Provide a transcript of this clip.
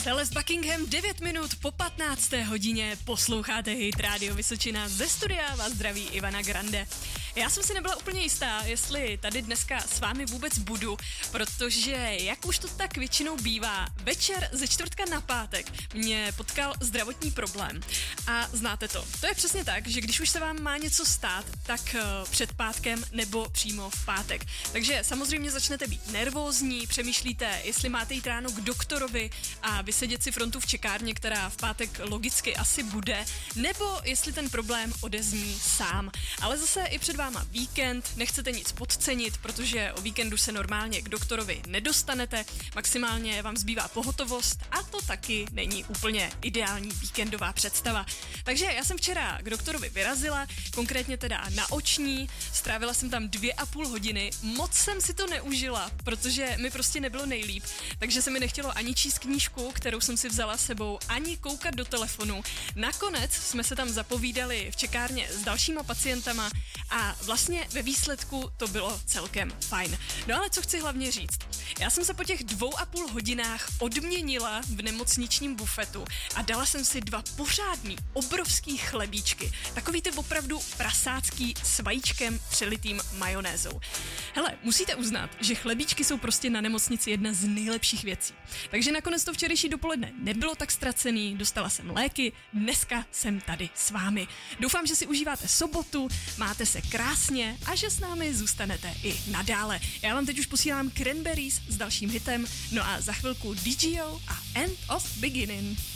Celest Buckingham 9 minut po 15. hodině posloucháte Hit Radio Vysočina, ze studia vás zdraví Ivana Grande. Já jsem si nebyla úplně jistá, jestli tady dneska s vámi vůbec budu, protože jak už to tak většinou bývá, večer ze čtvrtka na pátek mě potkal zdravotní problém. A znáte to. To je přesně tak, že když už se vám má něco stát, tak před pátkem nebo přímo v pátek. Takže samozřejmě začnete být nervózní, přemýšlíte, jestli máte jít ráno k doktorovi a vysedět si frontu v čekárně, která v pátek logicky asi bude, nebo jestli ten problém odezní sám. Ale zase i před váma víkend, nechcete nic podcenit, protože o víkendu se normálně k doktorovi nedostanete, maximálně vám zbývá pohotovost a to taky není úplně ideální víkendová představa. Takže já jsem včera k doktorovi vyrazila, konkrétně teda na oční, strávila jsem tam 2,5 hodiny, moc jsem si to neužila, protože mi prostě nebylo nejlíp, takže se mi nechtělo ani číst knížku, kterou jsem si vzala sebou, ani koukat do telefonu. Nakonec jsme se tam zapovídali v čekárně s dalšíma pacientama a vlastně ve výsledku to bylo celkem fajn. No ale co chci hlavně říct? Já jsem se po těch 2,5 hodinách odměnila v nemocničním bufetu a dala jsem si 2 pořádný, obrovský chlebíčky. Takový ty opravdu prasácký s vajíčkem přelitým majonézou. Hele, musíte uznat, že chlebíčky jsou prostě na nemocnici jedna z nejlepších věcí. Takže nakonec to včerejší dopoledne nebylo tak ztracený, dostala jsem léky, dneska jsem tady s vámi. Doufám, že si užíváte sobotu, máte se krásně a že s námi zůstanete i nadále. Já vám teď už posílám Cranberries s dalším hitem, no a za chvilku DGO a End of Beginning.